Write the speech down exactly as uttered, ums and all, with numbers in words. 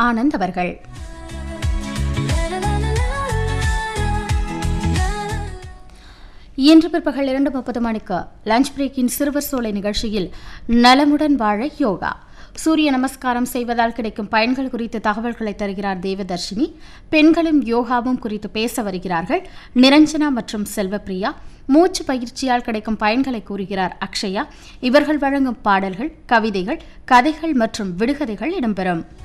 ஆனந்த் அவர்கள். இன்று பிற்பகல் இரண்டு முப்பது மணிக்கு லஞ்ச் பிரேக்கின் சிறுவர் சோலை நிகழ்ச்சியில் நலமுடன் வாழ யோகா, சூரிய நமஸ்காரம் செய்வதால் கிடைக்கும் பயன்கள் குறித்து தகவல்களை தருகிறார் தேவதர்ஷினி. பெண்களும் யோகாவும் குறித்து பேச வருகிறார்கள் நிரஞ்சனா மற்றும் செல்வப்பிரியா. மூச்சு பயிற்சியால் கிடைக்கும் பயன்களை கூறுகிறார் அக்ஷயா. இவர்கள் வழங்கும் பாடல்கள், கவிதைகள், கதைகள் மற்றும் விடுகதைகள் இடம்பெறும்.